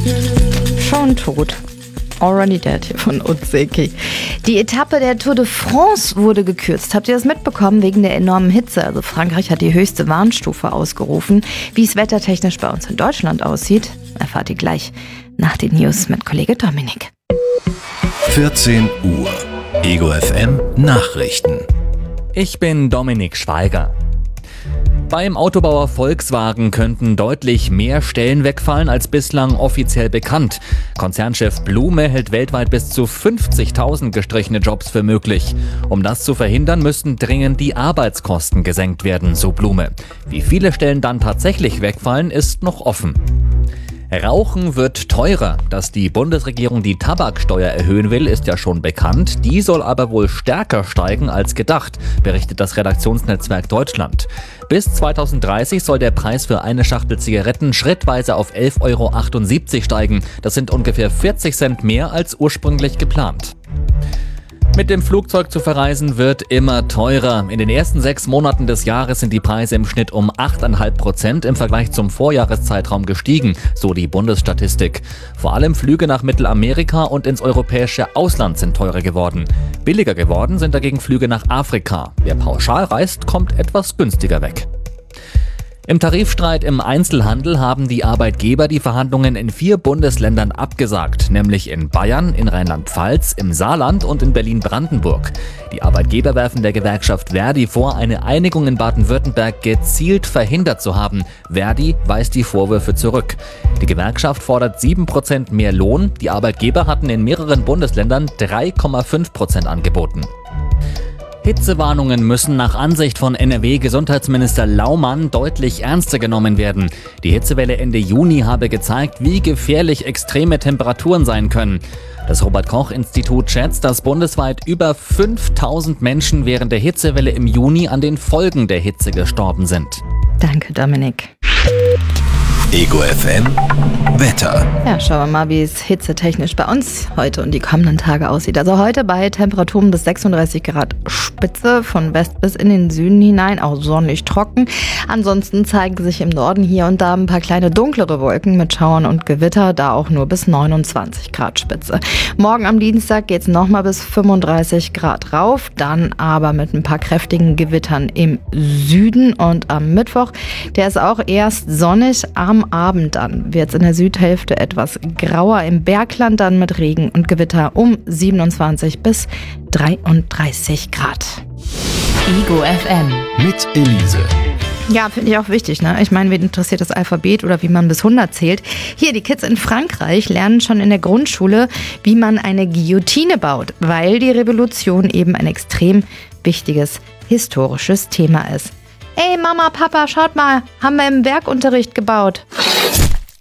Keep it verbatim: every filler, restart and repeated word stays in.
Schon tot. Already dead hier von Uzeki. Die Etappe der Tour de France wurde gekürzt. Habt ihr das mitbekommen? Wegen der enormen Hitze. Also Frankreich hat die höchste Warnstufe ausgerufen. Wie es wettertechnisch bei uns in Deutschland aussieht, erfahrt ihr gleich nach den News mit Kollege Dominik. vierzehn Uhr. Ego F M Nachrichten. Ich bin Dominik Schweiger. Beim Autobauer Volkswagen könnten deutlich mehr Stellen wegfallen als bislang offiziell bekannt. Konzernchef Blume hält weltweit bis zu fünfzigtausend gestrichene Jobs für möglich. Um das zu verhindern, müssten dringend die Arbeitskosten gesenkt werden, so Blume. Wie viele Stellen dann tatsächlich wegfallen, ist noch offen. Rauchen wird teurer. Dass die Bundesregierung die Tabaksteuer erhöhen will, ist ja schon bekannt. Die soll aber wohl stärker steigen als gedacht, berichtet das Redaktionsnetzwerk Deutschland. Bis zweitausenddreißig soll der Preis für eine Schachtel Zigaretten schrittweise auf elf Euro achtundsiebzig steigen. Das sind ungefähr vierzig Cent mehr als ursprünglich geplant. Mit dem Flugzeug zu verreisen wird immer teurer. In den ersten sechs Monaten des Jahres sind die Preise im Schnitt um acht Komma fünf Prozent im Vergleich zum Vorjahreszeitraum gestiegen, so die Bundesstatistik. Vor allem Flüge nach Mittelamerika und ins europäische Ausland sind teurer geworden. Billiger geworden sind dagegen Flüge nach Afrika. Wer pauschal reist, kommt etwas günstiger weg. Im Tarifstreit im Einzelhandel haben die Arbeitgeber die Verhandlungen in vier Bundesländern abgesagt, nämlich in Bayern, in Rheinland-Pfalz, im Saarland und in Berlin-Brandenburg. Die Arbeitgeber werfen der Gewerkschaft Verdi vor, eine Einigung in Baden-Württemberg gezielt verhindert zu haben. Verdi weist die Vorwürfe zurück. Die Gewerkschaft fordert sieben Prozent mehr Lohn. Die Arbeitgeber hatten in mehreren Bundesländern drei Komma fünf Prozent angeboten. Hitzewarnungen müssen nach Ansicht von N R W-Gesundheitsminister Laumann deutlich ernster genommen werden. Die Hitzewelle Ende Juni habe gezeigt, wie gefährlich extreme Temperaturen sein können. Das Robert-Koch-Institut schätzt, dass bundesweit über fünftausend Menschen während der Hitzewelle im Juni an den Folgen der Hitze gestorben sind. Danke, Dominik. Ego F M Wetter. Ja, schauen wir mal, wie es hitzetechnisch bei uns heute und die kommenden Tage aussieht. Also heute bei Temperaturen bis sechsunddreißig Grad Spitze, von West bis in den Süden hinein, auch sonnig trocken. Ansonsten zeigen sich im Norden hier und da ein paar kleine dunklere Wolken mit Schauern und Gewitter, da auch nur bis neunundzwanzig Grad Spitze. Morgen am Dienstag geht es nochmal bis fünfunddreißig Grad rauf, dann aber mit ein paar kräftigen Gewittern im Süden. Und am Mittwoch, der ist auch erst sonnig, am Abend dann wird es in der Südhälfte etwas grauer, im Bergland dann mit Regen und Gewitter um siebenundzwanzig bis dreiunddreißig Grad. Ego F M Mit Elise. Ja, finde ich auch wichtig, ne? Ich meine, wen interessiert das Alphabet oder wie man bis hundert zählt? Hier, die Kids in Frankreich lernen schon in der Grundschule, wie man eine Guillotine baut, weil die Revolution eben ein extrem wichtiges historisches Thema ist. Ey, Mama, Papa, schaut mal, haben wir im Werkunterricht gebaut.